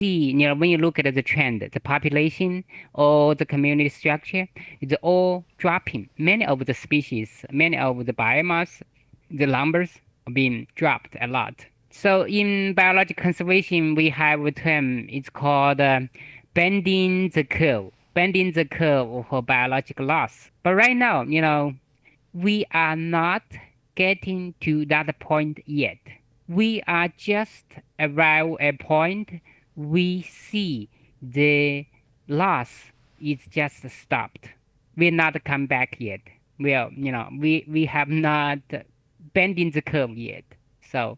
see, when you look at the trend, the population or the community structure is all dropping. Many of the species, many of the biomass, the numbers are being dropped a lot. So in biological conservation, we have a term. It's called bending the curve. Bending the curve for biological loss. But right now, we are not getting to that point yet. We are just around a point we see the loss is just stopped. We're not come back yet. Well, we have not bending the curve yet. So,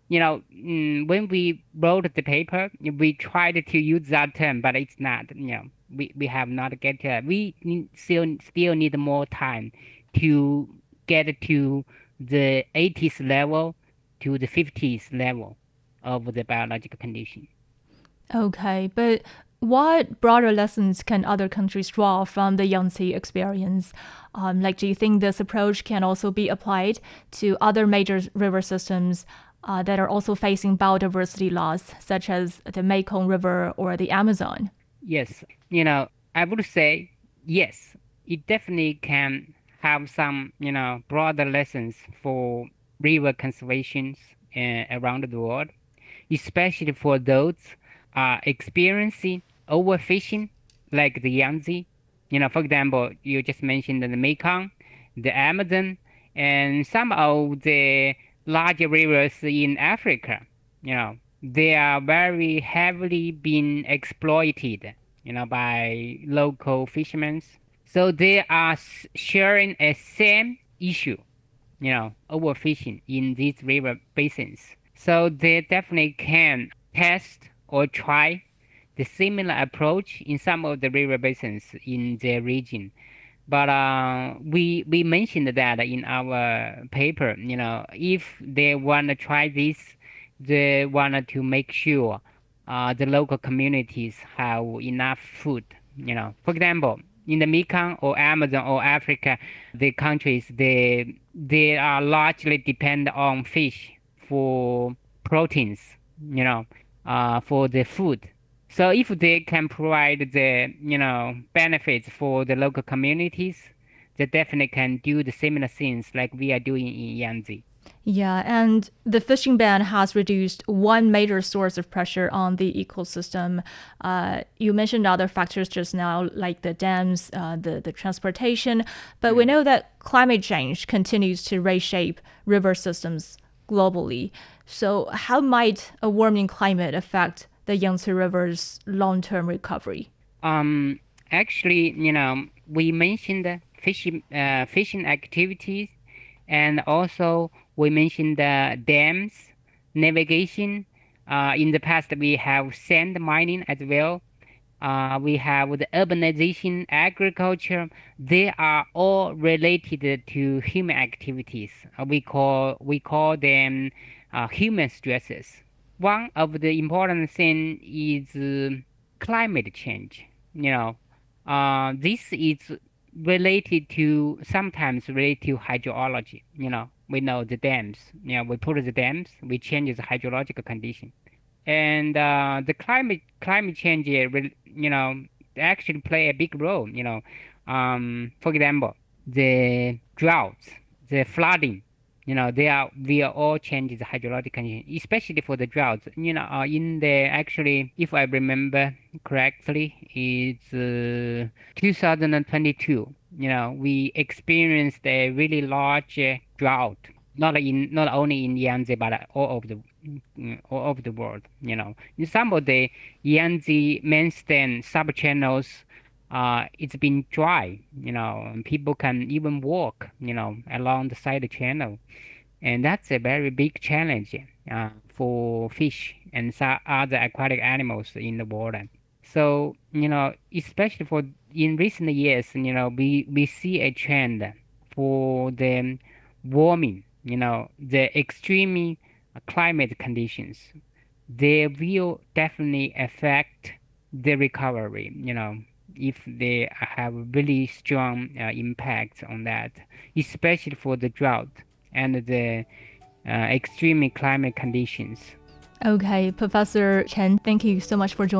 when we wrote the paper, we tried to use that term, but it's not. We have not get. We still need more time to get to the 80s level to the 50s level of the biological condition. Okay, but what broader lessons can other countries draw from the Yangtze experience? Do you think this approach can also be applied to other major river systems that are also facing biodiversity loss, such as the Mekong River or the Amazon? Yes, I would say yes. It definitely can have some, broader lessons for river conservations around the world, especially for those experiencing overfishing, like the Yangtze. For example, you just mentioned the Mekong, the Amazon, and some of the larger rivers in Africa. They are very heavily being exploited, by local fishermen. So they are sharing a same issue, overfishing in these river basins. So they definitely can test or try the similar approach in some of the river basins in their region. But we mentioned that in our paper, if they want to try this, they want to make sure the local communities have enough food. For example, in the Mekong or Amazon or Africa, the countries they are largely depend on fish for proteins, for the food. So if they can provide the benefits for the local communities, they definitely can do the similar things like we are doing in Yangtze. Yeah, and the fishing ban has reduced one major source of pressure on the ecosystem. You mentioned other factors just now, like the dams, the transportation, but we Mm. know that climate change continues to reshape river systems globally. So, how might a warming climate affect the Yangtze River's long term recovery? Um, Actually, we mentioned fishing activities, and also we mentioned the dams, navigation. In the past, we have sand mining as well. We have the urbanization, agriculture. They are all related to human activities. We call them human stresses. One of the important thing is climate change. This is related to sometimes related to hydrology. We know the dams. We put the dams, we change the hydrological condition, and the climate change actually play a big role. For example, the droughts, the flooding, we are all change the hydrological condition, especially for the droughts. In the actually, if I remember correctly, it's 2022. We experienced a really large drought, not only in Yangtze but all over the world. In some of the Yangtze mainstem subchannels, it's been dry. And people can even walk, along the side channel, and that's a very big challenge for fish and other aquatic animals in the water. So, especially for in recent years, we see a trend for the warming, the extreme climate conditions. They will definitely affect the recovery, if they have really strong impact on that, especially for the drought and the extreme climate conditions. Okay, Professor Chen, thank you so much for joining.